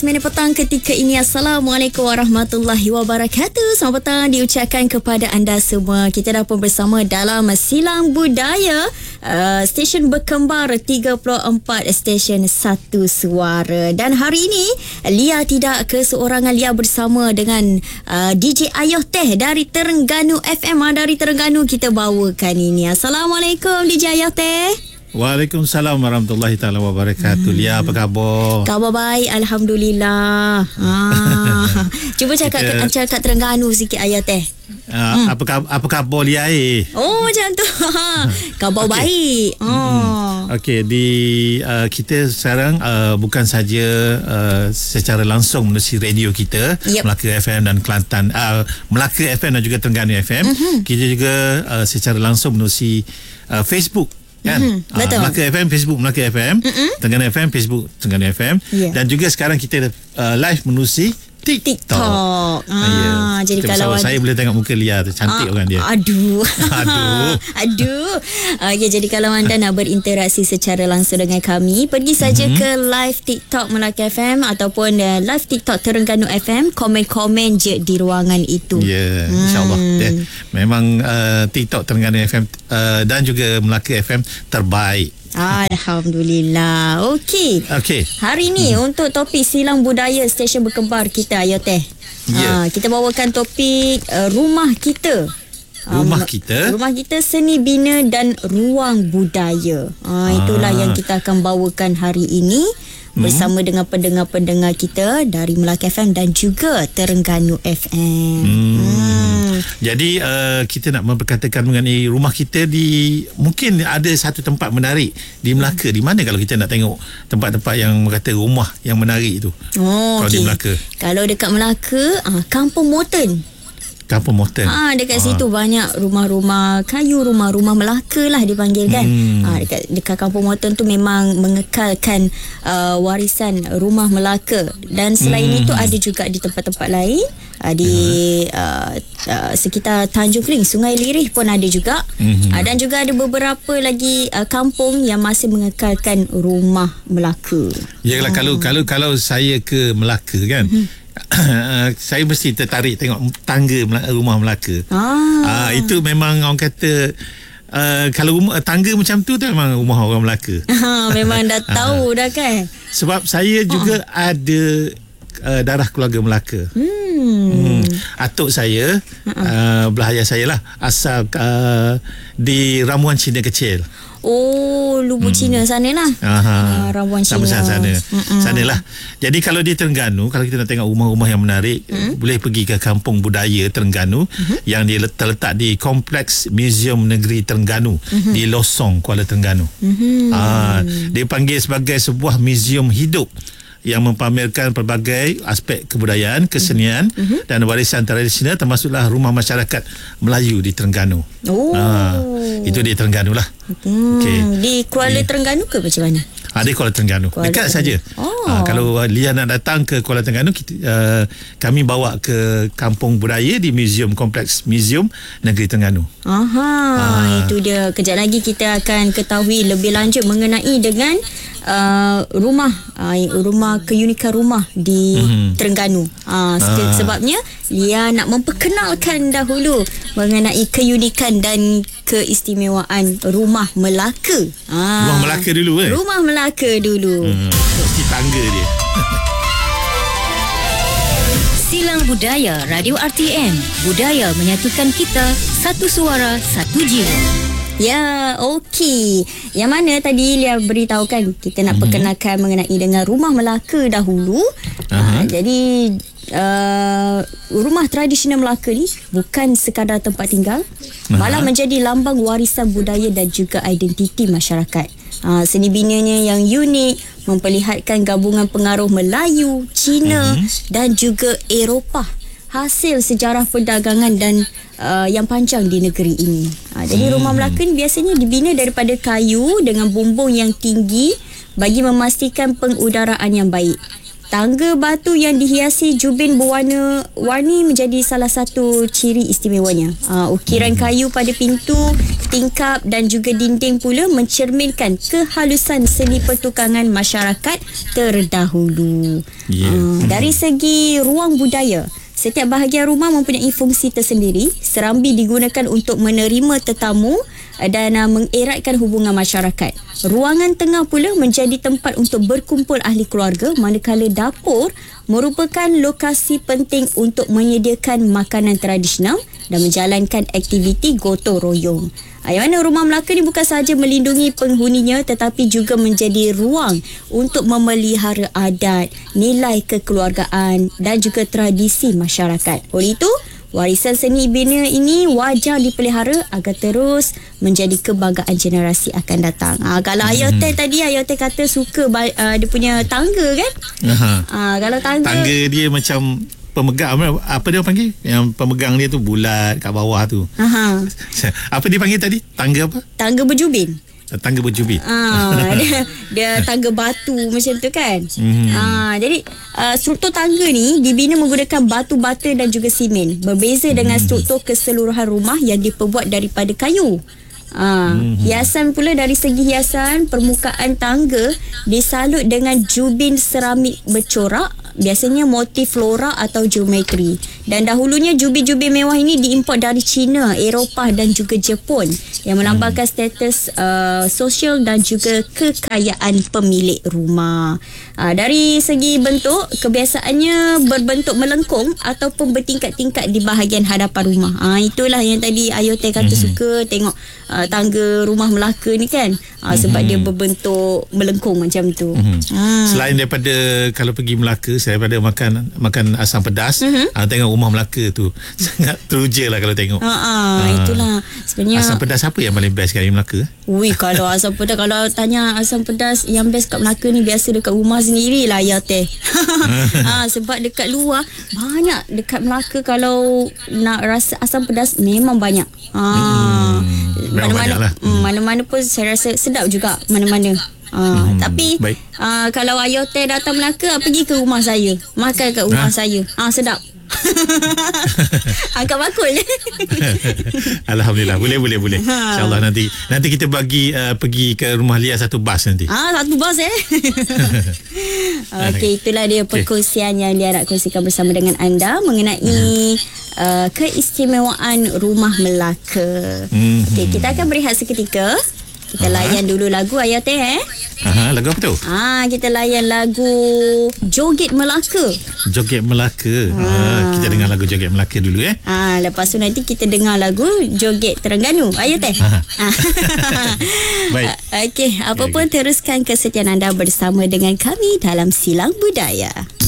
minit petang ketika ini. Assalamualaikum warahmatullahi wabarakatuh. Selamat petang diucapkan kepada anda semua. Kita dah pun bersama dalam Silang Budaya, stesen berkembar 34 stesen satu suara. Dan hari ini Lia tidak keseorangan. Lia bersama dengan DJ Ayoh Teh dari Terengganu FM. Dari Terengganu kita bawakan ini. Assalamualaikum DJ Ayoh Teh. Waalaikumsalam warahmatullahi taala wabarakatuh. Lia, apa khabar? Khabar baik, alhamdulillah. Cuba cakap Terengganu sikit Ayah Teh. Apa khabar Lia? Oh, macam tu. Khabar baik. Okey, kita sekarang bukan saja secara langsung menerusi radio kita, Melaka FM dan Kelantan, Melaka FM dan juga Terengganu FM. Kita juga secara langsung menerusi Facebook. Kan? Betul. Melaka FM, Facebook Melaka FM, Terengganu FM, Facebook Terengganu FM, dan juga sekarang kita live menerusi TikTok. Jadi kalau saya boleh tengok muka Lia tu, cantik orang dia. Aduh. Okay, jadi kalau anda nak berinteraksi secara langsung dengan kami, pergi saja ke live TikTok Melaka FM ataupun live TikTok Terengganu FM, komen-komen je di ruangan itu. Ya, insyaAllah. Memang TikTok Terengganu FM dan juga Melaka FM terbaik. Alhamdulillah. Okey. Hari ni untuk topik Silang Budaya stesen berkembar kita Ayoh Teh. Kita bawakan topik rumah kita. Rumah kita seni bina dan ruang budaya. Itulah yang kita akan bawakan hari ini bersama dengan pendengar-pendengar kita dari Melaka FM dan juga Terengganu FM. Jadi kita nak memperkatakan mengenai rumah kita mungkin ada satu tempat menarik di Melaka. Di mana kalau kita nak tengok tempat-tempat yang kata rumah yang menarik itu? Kalau di Melaka. Kalau dekat Melaka, Kampung Moten. Dekat situ banyak rumah-rumah kayu, rumah-rumah Melaka lah dipanggil kan. Dekat Kampung Moten tu memang mengekalkan warisan rumah Melaka. Dan selain itu ada juga di tempat-tempat lain, di sekitar Tanjung Kling, Sungai Lirih pun ada juga. Dan juga ada beberapa lagi kampung yang masih mengekalkan rumah Melaka. Yalah, kalau saya ke Melaka kan, saya mesti tertarik tengok tangga rumah Melaka. Itu memang orang kata kalau tangga macam tu memang rumah orang Melaka. Memang dah tahu dah kan. Sebab saya juga ada darah keluarga Melaka. Atuk saya, belah ayah saya lah, asal di Ramuan Cina Kecil. Lubuk Cina sana lah. Ramuan Cina sana lah. Jadi kalau di Terengganu, kalau kita nak tengok rumah-rumah yang menarik, boleh pergi ke Kampung Budaya Terengganu yang terletak di Kompleks Museum Negeri Terengganu di Losong, Kuala Terengganu. Dia panggil sebagai sebuah museum hidup yang mempamerkan pelbagai aspek kebudayaan, kesenian dan warisan tradisional, termasuklah rumah masyarakat Melayu di Terengganu. Itu di Terengganu lah. Di Kuala Terengganu ke macam mana? Di Kuala Terengganu. Dekat saja. Kalau Lia nak datang ke Kuala Terengganu, kami bawa ke Kampung Budaya di Kompleks Museum Negeri Terengganu. Itu dia. Kejap lagi kita akan ketahui lebih lanjut mengenai dengan rumah keunikan rumah di Terengganu. Sebabnya Lia nak memperkenalkan dahulu mengenai keunikan dan keistimewaan rumah Melaka. Rumah Melaka dulu Rumah Melaka dulu. Di tangga dia. Silang Budaya Radio RTM. Budaya menyatukan kita, satu suara, satu jiwa. Ya, okey. Yang mana tadi Lia beritahukan kita nak perkenalkan mengenai dengan rumah Melaka dahulu. Jadi rumah tradisional Melaka ni bukan sekadar tempat tinggal, malah menjadi lambang warisan budaya dan juga identiti masyarakat. Seni binanya yang unik memperlihatkan gabungan pengaruh Melayu, Cina dan juga Eropah, hasil sejarah perdagangan dan yang panjang di negeri ini. Jadi rumah Melaka ni biasanya dibina daripada kayu dengan bumbung yang tinggi bagi memastikan pengudaraan yang baik. Tangga batu yang dihiasi jubin berwarna-warni menjadi salah satu ciri istimewanya. Ukiran kayu pada pintu, tingkap dan juga dinding pula mencerminkan kehalusan seni pertukangan masyarakat terdahulu. Dari segi ruang budaya, setiap bahagian rumah mempunyai fungsi tersendiri. Serambi digunakan untuk menerima tetamu dan mengeratkan hubungan masyarakat. Ruangan tengah pula menjadi tempat untuk berkumpul ahli keluarga, manakala dapur merupakan lokasi penting untuk menyediakan makanan tradisional dan menjalankan aktiviti gotong royong. Yang mana rumah Melaka ni bukan sahaja melindungi penghuninya tetapi juga menjadi ruang untuk memelihara adat, nilai kekeluargaan dan juga tradisi masyarakat. Oleh itu, warisan seni bina ini wajar dipelihara agar terus menjadi kebanggaan generasi akan datang. Kalau Ayah Teh tadi, Ayah Teh kata suka dia punya tangga kan? Kalau tangga dia macam pemegang, apa dia panggil? Yang pemegang dia tu bulat kat bawah tu. Apa dia panggil tadi? Tangga apa? Tangga berjubin. Tangga berjubin. Dia tangga batu macam tu kan. Jadi struktur tangga ni dibina menggunakan batu bata dan juga simen. Berbeza dengan struktur keseluruhan rumah yang diperbuat daripada kayu. Hiasan pula, dari segi hiasan, permukaan tangga disalut dengan jubin seramik bercorak, biasanya motif flora atau geometri. Dan dahulunya jubin-jubin mewah ini diimport dari China, Eropah dan juga Jepun, yang melambangkan status sosial dan juga kekayaan pemilik rumah. Dari segi bentuk, kebiasaannya berbentuk melengkung ataupun bertingkat-tingkat di bahagian hadapan rumah. Itulah yang tadi Ayu Teh kata suka tengok tangga rumah Melaka ni kan, sebab dia berbentuk melengkung macam tu. Selain daripada kalau pergi Melaka, saya daripada makan asam pedas, tengok rumah Melaka tu sangat teruja lah kalau tengok. Itulah sebenarnya. Asam pedas apa yang paling best kat Melaka? Kalau asam pedas, kalau tanya asam pedas yang best kat Melaka ni, biasa dekat rumah sendirilah ya Teh. Sebab dekat luar banyak, dekat Melaka kalau nak rasa asam pedas memang banyak. Mana-mana pun saya rasa sedap juga mana-mana. Tapi kalau Ayu Teh datang Melaka, pergi ke rumah saya, makan kat rumah saya. Sedap. Angkat bakul. Alhamdulillah, boleh. InsyaAllah nanti kita bagi pergi ke rumah Lia satu bas nanti. Satu bas Okey, itulah dia perkongsian yang dia nak kongsikan bersama dengan anda mengenai keistimewaan rumah Melaka. Okey, kita akan berehat seketika. Kita layan dulu lagu Ayah Teh lagu apa tu? Kita layan lagu Joget Melaka. Joget Melaka. Kita dengar lagu Joget Melaka dulu lepas tu nanti kita dengar lagu Joget Terengganu. Ayah Teh. Baik. Okey, apa pun teruskan kesetiaan anda bersama dengan kami dalam Silang Budaya.